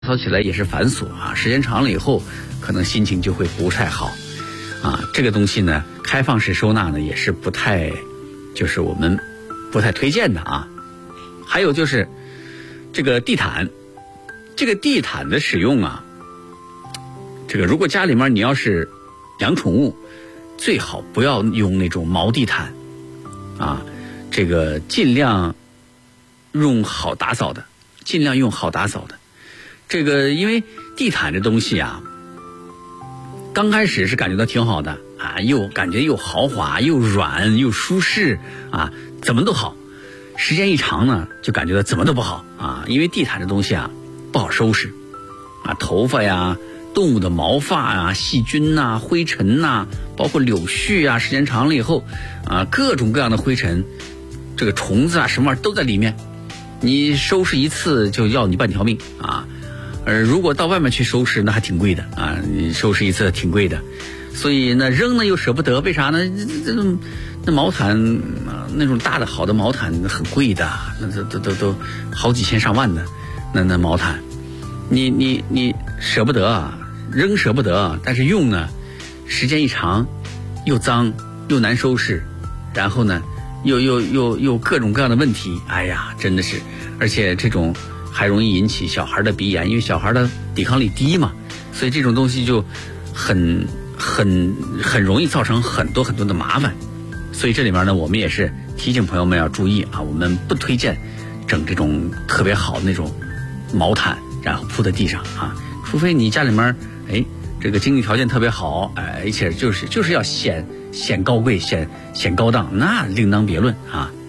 操起来也是繁琐啊，时间长了以后，可能心情就会不太好啊。这个东西呢，开放式收纳呢也是不太，就是我们不太推荐的啊。还有就是这个地毯，这个地毯的使用啊，这个如果家里面你要是养宠物，最好不要用那种毛地毯啊，这个尽量用好打扫的，尽量用好打扫的。这个因为地毯这东西啊，刚开始是感觉到挺好的啊，又感觉又豪华又软又舒适啊，怎么都好。时间一长呢，就感觉到怎么都不好啊，因为地毯这东西啊不好收拾啊，头发呀、动物的毛发啊、细菌呐、灰尘呐，包括柳絮啊，时间长了以后啊，各种各样的灰尘，这个虫子啊什么玩意儿都在里面，你收拾一次就要你半条命啊。如果到外面去收拾，那还挺贵的啊！你收拾一次挺贵的，所以呢扔呢又舍不得，为啥呢？那毛毯啊，那种大的好的毛毯很贵的，那都好几千上万的，那毛毯，你舍不得啊，扔舍不得，但是用呢，时间一长，又脏又难收拾，然后呢，又各种各样的问题，哎呀，真的是，而且这种还容易引起小孩的鼻炎，因为小孩的抵抗力低嘛，所以这种东西就很容易造成很多的麻烦。所以这里面呢，我们也是提醒朋友们要注意啊，我们不推荐整这种特别好的那种毛毯，然后铺在地上啊，除非你家里面这个经济条件特别好，而且就是要显高贵、显高档，那另当别论啊。